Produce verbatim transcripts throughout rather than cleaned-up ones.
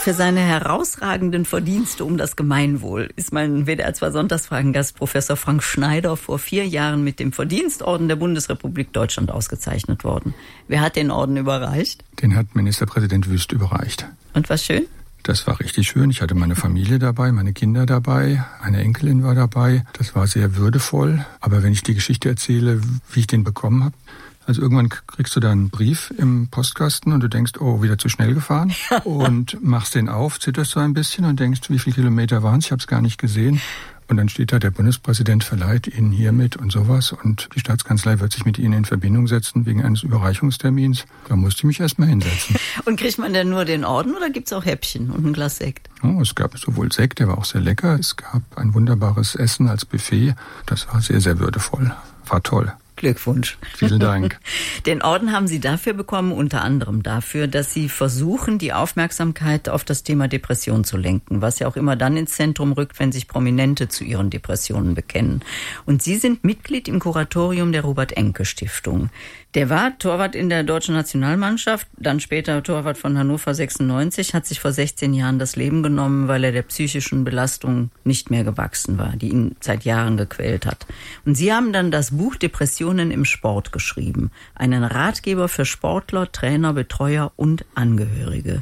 Für seine herausragenden Verdienste um das Gemeinwohl ist mein W D R zwei Sonntagsfragen-Gast Professor Frank Schneider vor vier Jahren mit dem Verdienstorden der Bundesrepublik Deutschland ausgezeichnet worden. Wer hat den Orden überreicht? Den hat Ministerpräsident Wüst überreicht. Und was schön? Das war richtig schön. Ich hatte meine Familie dabei, meine Kinder dabei, eine Enkelin war dabei. Das war sehr würdevoll. Aber wenn ich die Geschichte erzähle, wie ich den bekommen habe, also irgendwann kriegst du da einen Brief im Postkasten und du denkst, oh, wieder zu schnell gefahren. Und machst den auf, zitterst so ein bisschen und denkst, wie viele Kilometer waren es? Ich habe es gar nicht gesehen. Und dann steht da, der Bundespräsident verleiht Ihnen hiermit und sowas. Und die Staatskanzlei wird sich mit Ihnen in Verbindung setzen wegen eines Überreichungstermins. Da musste ich mich erst mal hinsetzen. Und kriegt man denn nur den Orden oder gibt's auch Häppchen und ein Glas Sekt? Oh, es gab sowohl Sekt, der war auch sehr lecker. Es gab ein wunderbares Essen als Buffet. Das war sehr, sehr würdevoll. War toll. Glückwunsch. Vielen Dank. Den Orden haben Sie dafür bekommen, unter anderem dafür, dass Sie versuchen, die Aufmerksamkeit auf das Thema Depression zu lenken, was ja auch immer dann ins Zentrum rückt, wenn sich Prominente zu ihren Depressionen bekennen. Und Sie sind Mitglied im Kuratorium der Robert-Enke-Stiftung. Der war Torwart in der deutschen Nationalmannschaft, dann später Torwart von Hannover sechsundneunzig, hat sich vor sechzehn Jahren das Leben genommen, weil er der psychischen Belastung nicht mehr gewachsen war, die ihn seit Jahren gequält hat. Und Sie haben dann das Buch Depressionen im Sport geschrieben, einen Ratgeber für Sportler, Trainer, Betreuer und Angehörige.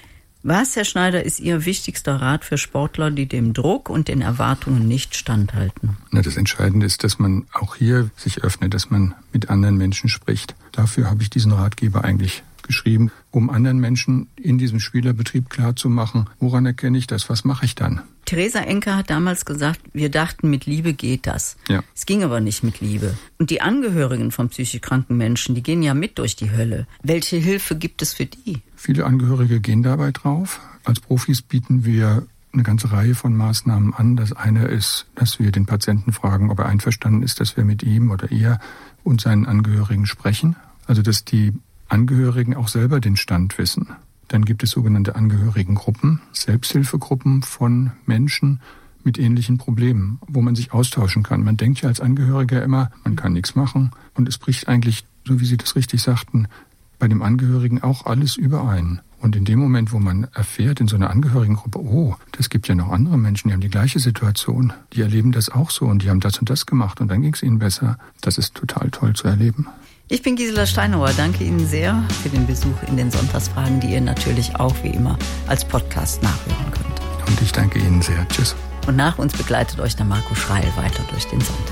Was, Herr Schneider, ist Ihr wichtigster Rat für Sportler, die dem Druck und den Erwartungen nicht standhalten? Na, das Entscheidende ist, dass man auch hier sich öffnet, dass man mit anderen Menschen spricht. Dafür habe ich diesen Ratgeber eigentlich geschrieben, um anderen Menschen in diesem Spielerbetrieb klarzumachen, woran erkenne ich das, was mache ich dann? Theresa Enke hat damals gesagt, wir dachten, mit Liebe geht das. Ja. Es ging aber nicht mit Liebe. Und die Angehörigen von psychisch kranken Menschen, die gehen ja mit durch die Hölle. Welche Hilfe gibt es für die? Viele Angehörige gehen dabei drauf. Als Profis bieten wir eine ganze Reihe von Maßnahmen an. Das eine ist, dass wir den Patienten fragen, ob er einverstanden ist, dass wir mit ihm oder ihr und seinen Angehörigen sprechen. Also dass die Angehörigen auch selber den Stand wissen. Dann gibt es sogenannte Angehörigengruppen, Selbsthilfegruppen von Menschen mit ähnlichen Problemen, wo man sich austauschen kann. Man denkt ja als Angehöriger immer, man kann nichts machen. Und es bricht eigentlich, so wie Sie das richtig sagten, bei dem Angehörigen auch alles überein. Und in dem Moment, wo man erfährt in so einer Angehörigengruppe, oh, das gibt ja noch andere Menschen, die haben die gleiche Situation, die erleben das auch so und die haben das und das gemacht und dann ging es ihnen besser. Das ist total toll zu erleben. Ich bin Gisela Steinauer. Danke Ihnen sehr für den Besuch in den Sonntagsfragen, die ihr natürlich auch wie immer als Podcast nachhören könnt. Und ich danke Ihnen sehr. Tschüss. Und nach uns begleitet euch der Marco Schreil weiter durch den Sonntag.